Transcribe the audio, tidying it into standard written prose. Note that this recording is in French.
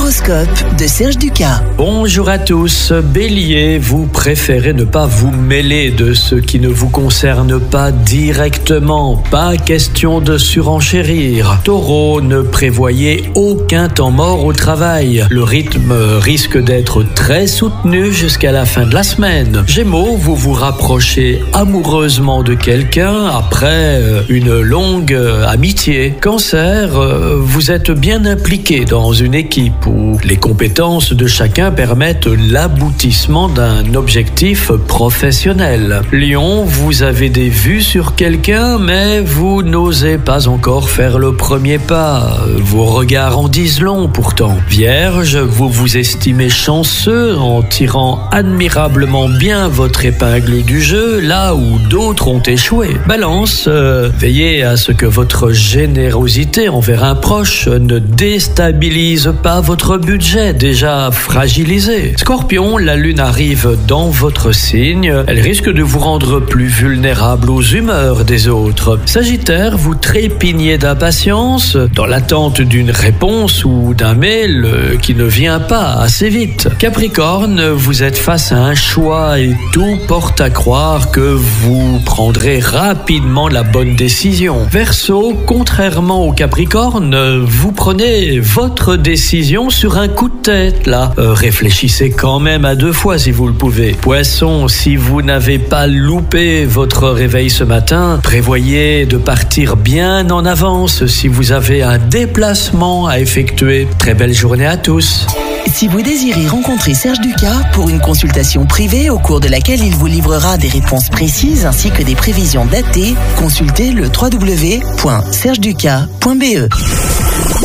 L'horoscope de Serge Ducas. Bonjour à tous. Bélier, vous préférez ne pas vous mêler de ce qui ne vous concerne pas directement. Pas question de surenchérir. Taureau, ne prévoyez aucun temps mort au travail. Le rythme risque d'être très soutenu jusqu'à la fin de la semaine. Gémeaux, vous vous rapprochez amoureusement de quelqu'un après une longue amitié. Cancer, vous êtes bien impliqué dans une équipe où les compétences de chacun permettent l'aboutissement d'un objectif professionnel. Lion, vous avez des vues sur quelqu'un, mais vous n'osez pas encore faire le premier pas. Vos regards en disent long pourtant. Vierge, vous vous estimez chanceux en tirant admirablement bien votre épingle du jeu, là où d'autres ont échoué. Balance, veillez à ce que votre générosité envers un proche ne déstabilise pas votre budget déjà fragilisé. Scorpion, la lune arrive dans votre signe. Elle risque de vous rendre plus vulnérable aux humeurs des autres. Sagittaire, vous trépignez d'impatience dans l'attente d'une réponse ou d'un mail qui ne vient pas assez vite. Capricorne, vous êtes face à un choix et tout porte à croire que vous prendrez rapidement la bonne décision. Verseau, contrairement au Capricorne, vous prenez votre décision sur un coup de tête là. Réfléchissez quand même à 2 fois si vous le pouvez. Poisson, si vous n'avez pas loupé votre réveil ce matin, prévoyez de partir bien en avance si vous avez un déplacement à effectuer. Très belle journée à tous. Si vous désirez rencontrer Serge Ducas pour une consultation privée au cours de laquelle il vous livrera des réponses précises ainsi que des prévisions datées, consultez le www.sergeducas.be.